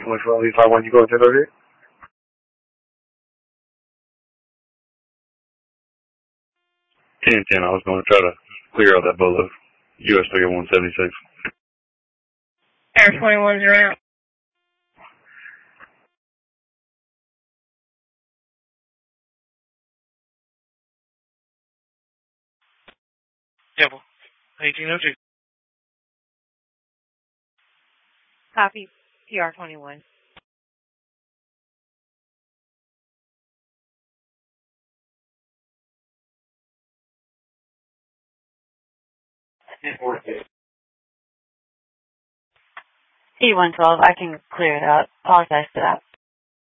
24 Lee 51, you go to 10:30? 10-10, I was going to try to clear out that bolo. US 30176. Air 21's around. Temple, 1802. Copy, PR 21. T112, I can clear it out. Apologize for that.